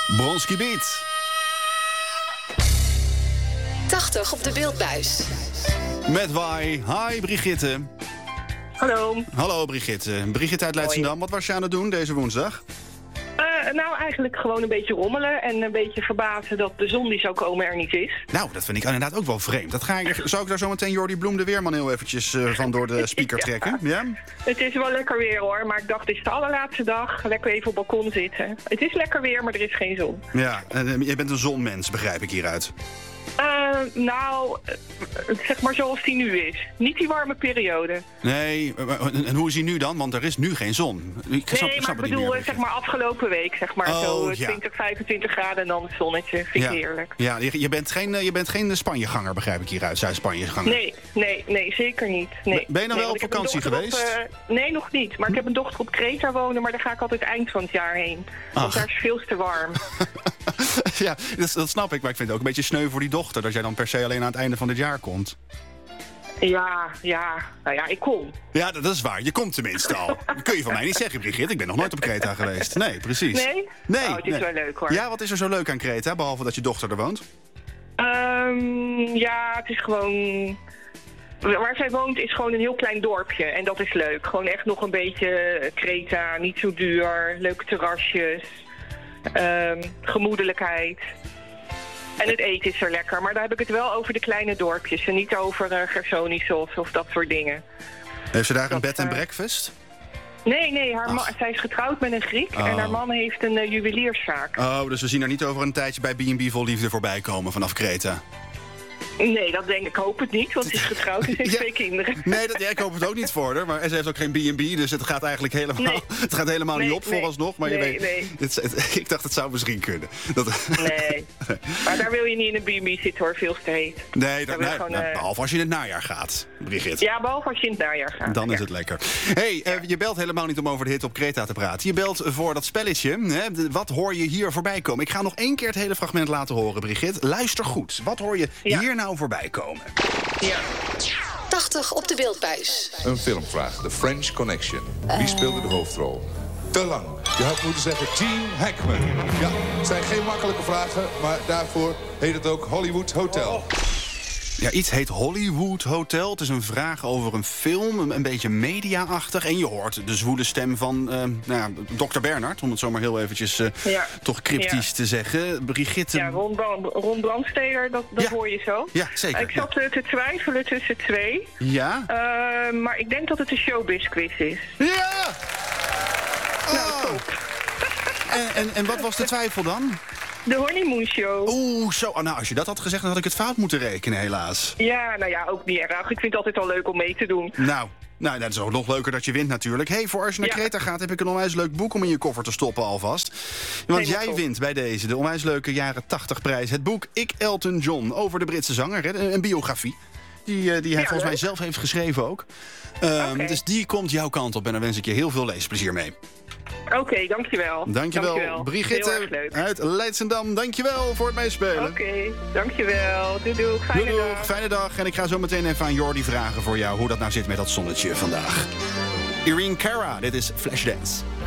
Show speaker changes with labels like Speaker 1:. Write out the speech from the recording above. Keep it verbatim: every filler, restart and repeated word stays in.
Speaker 1: Bronski Beat.
Speaker 2: tachtig op de beeldbuis.
Speaker 1: Met Wai. Hi Brigitte.
Speaker 3: Hallo.
Speaker 1: Hallo Brigitte. Brigitte uit Leidschendam. Wat was je aan het doen deze woensdag?
Speaker 3: Uh, nou, eigenlijk gewoon een beetje rommelen en een beetje verbazen dat de zon die zou komen er niet is.
Speaker 1: Nou, dat vind ik inderdaad ook wel vreemd. Dat ga ik, zou ik daar zo meteen Jordi Bloem de Weerman heel eventjes uh, van door de speaker
Speaker 3: ja.
Speaker 1: trekken? Ja?
Speaker 3: Het is wel lekker weer hoor, maar ik dacht het is de allerlaatste dag. Lekker even op het balkon zitten. Het is lekker weer, maar er is geen zon.
Speaker 1: Ja, en je bent een zonmens, begrijp ik hieruit.
Speaker 3: Uh, nou, uh, zeg maar zoals die nu is. Niet die warme periode.
Speaker 1: Nee, en hoe is die nu dan? Want er is nu geen zon. Ik snap,
Speaker 3: nee, maar
Speaker 1: snap
Speaker 3: ik
Speaker 1: het
Speaker 3: bedoel,
Speaker 1: niet meer,
Speaker 3: zeg maar afgelopen week, zeg maar
Speaker 1: oh,
Speaker 3: zo
Speaker 1: ja.
Speaker 3: twintig, vijfentwintig graden en dan het zonnetje. Vind ik
Speaker 1: ja.
Speaker 3: heerlijk.
Speaker 1: Ja, je, je, bent geen, je bent geen Spanjeganger, begrijp ik hieruit. Zuid-Spanjeganger.
Speaker 3: Nee, nee, nee, zeker niet. Nee.
Speaker 1: Ben je nou
Speaker 3: nee,
Speaker 1: wel op vakantie geweest?
Speaker 3: Op, uh, nee, nog niet. Maar ik heb een dochter op Kreta wonen, maar daar ga ik altijd eind van het jaar heen. Want
Speaker 1: Ach.
Speaker 3: daar is veel te warm.
Speaker 1: Ja, dat, dat snap ik. Maar ik vind het ook een beetje sneu voor die dochter, dat jij dan per se alleen aan het einde van dit jaar komt.
Speaker 3: Ja, ja. Nou ja, ik kom.
Speaker 1: Ja, dat, dat is waar. Je komt tenminste al. Dat kun je van mij niet zeggen, Brigitte. Ik ben nog nooit op Kreta geweest. Nee, precies.
Speaker 3: Nee?
Speaker 1: Nee.
Speaker 3: Oh, het is
Speaker 1: nee.
Speaker 3: wel leuk hoor.
Speaker 1: Ja, wat is er zo leuk aan Kreta, behalve dat je dochter er woont?
Speaker 3: Um, ja, het is gewoon... Waar zij woont is gewoon een heel klein dorpje. En dat is leuk. Gewoon echt nog een beetje Kreta, niet zo duur. Leuke terrasjes. Um, gemoedelijkheid. En het eten is er lekker. Maar daar heb ik het wel over de kleine dorpjes. En niet over uh, Gersonisos of dat soort dingen.
Speaker 1: Heeft ze daar
Speaker 3: dat,
Speaker 1: een bed en
Speaker 3: uh,
Speaker 1: breakfast?
Speaker 3: Nee, nee. Haar ma- zij is getrouwd met een Griek.
Speaker 1: Oh.
Speaker 3: En haar man heeft een uh, juwelierszaak.
Speaker 1: Oh, dus we zien er niet over een tijdje bij B en B Vol Liefde voorbij komen vanaf Kreta.
Speaker 3: Nee, dat denk ik. Ik hoop het niet, want ze is getrouwd en ze heeft
Speaker 1: Ja.
Speaker 3: twee kinderen.
Speaker 1: Nee, dat, ja, ik hoop het ook niet voor haar. Maar ze heeft ook geen B en B, dus het gaat eigenlijk helemaal,
Speaker 3: Nee.
Speaker 1: het gaat helemaal
Speaker 3: Nee,
Speaker 1: niet op
Speaker 3: nee.
Speaker 1: vooralsnog. Maar je
Speaker 3: Nee,
Speaker 1: weet,
Speaker 3: nee.
Speaker 1: het, het- ik dacht, het zou misschien kunnen. Dat,
Speaker 3: Nee. Maar daar wil je niet in een B en B zitten hoor, veel te heet.
Speaker 1: Nee, dat,
Speaker 3: Daar wil
Speaker 1: nee
Speaker 3: je gewoon,
Speaker 1: nou,
Speaker 3: uh,
Speaker 1: behalve als je in het najaar gaat, Brigitte.
Speaker 3: Ja, behalve als je in het najaar gaat.
Speaker 1: Dan is
Speaker 3: ja.
Speaker 1: het lekker. hey, uh, je belt helemaal niet om over de hit op Kreta te praten. Je belt voor dat spelletje. Hè? De- Wat hoor je hier voorbij komen? Ik ga nog één keer het hele fragment laten horen, Brigitte. Luister goed. Wat hoor je
Speaker 3: Ja.
Speaker 1: hier nou voorbij komen?
Speaker 3: Ja.
Speaker 2: tachtig op de beeldbuis.
Speaker 4: Een filmvraag, The French Connection. Wie speelde de hoofdrol? Te lang. Je had moeten zeggen Gene Hackman. Ja, het zijn geen makkelijke vragen, maar daarvoor heet het ook Hollywood Hotel.
Speaker 1: Ja, iets heet Hollywood Hotel. Het is een vraag over een film, een, een beetje media-achtig. En je hoort de zwoele stem van uh, nou ja, dokter Bernhard, om het zomaar heel eventjes uh,
Speaker 3: Ja.
Speaker 1: toch cryptisch
Speaker 3: Ja.
Speaker 1: te zeggen. Brigitte...
Speaker 3: Ja, Ron, Bran- Ron Brandsteder, dat, dat
Speaker 1: Ja.
Speaker 3: hoor je zo.
Speaker 1: Ja, zeker.
Speaker 3: Ik zat uh, te twijfelen tussen twee.
Speaker 1: Ja?
Speaker 3: Uh, maar ik denk dat het een showbiz-quiz is.
Speaker 1: Ja!
Speaker 3: Nou,
Speaker 1: Oh.
Speaker 3: top.
Speaker 1: En, en, en wat was de twijfel dan?
Speaker 3: De Honeymoon Show.
Speaker 1: Oeh, zo. Oh, nou, als je dat had gezegd, dan had ik het fout moeten rekenen, helaas.
Speaker 3: Ja, nou ja, ook niet erg. Ik vind het altijd wel leuk om mee te doen.
Speaker 1: Nou, nou, dat is ook nog leuker dat je wint natuurlijk. Hé, hey, voor als je naar
Speaker 3: Ja.
Speaker 1: Kreta gaat, heb ik een onwijs leuk boek om in je koffer te stoppen alvast. Want
Speaker 3: Helemaal
Speaker 1: jij
Speaker 3: top.
Speaker 1: wint bij deze de onwijs leuke jaren tachtig prijs. Het boek Ik Elton John over de Britse zanger. Hè, een, een biografie. Die, uh, die hij
Speaker 3: Ja,
Speaker 1: volgens mij
Speaker 3: leuk.
Speaker 1: zelf heeft geschreven ook. Um,
Speaker 3: Oké.
Speaker 1: Dus die komt jouw kant op en dan wens ik je heel veel leesplezier mee.
Speaker 3: Oké, okay, dankjewel.
Speaker 1: Dankjewel,
Speaker 3: Heel erg
Speaker 1: Brigitte
Speaker 3: leuk.
Speaker 1: uit Leidsendam. Dankjewel voor het meespelen.
Speaker 3: Oké, okay, dankjewel. Doei doei. Fijne
Speaker 1: Doei, doei.
Speaker 3: dag.
Speaker 1: Fijne dag. En ik ga zo meteen even aan Jordi vragen voor jou hoe dat nou zit met dat zonnetje vandaag. Irene Cara, dit is Flashdance.